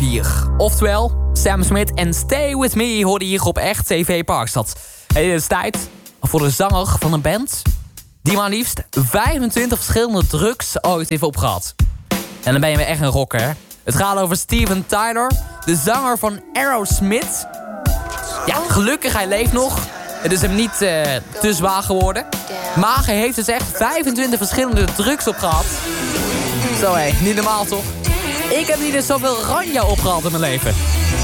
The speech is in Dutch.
4. Oftewel, Sam Smith en Stay With Me hoorde hier op Echt TV Parkstad. Het is tijd voor de zanger van een band die maar liefst 25 verschillende drugs ooit heeft opgehad. En dan ben je weer echt een rocker, hè? Het gaat over Steven Tyler, de zanger van Aerosmith. Ja, gelukkig, hij leeft nog. Het is hem niet te zwaar geworden. Maar hij heeft dus echt 25 verschillende drugs opgehad. Zo hé, niet normaal toch? Ik heb niet eens zoveel ranja opgehaald in mijn leven.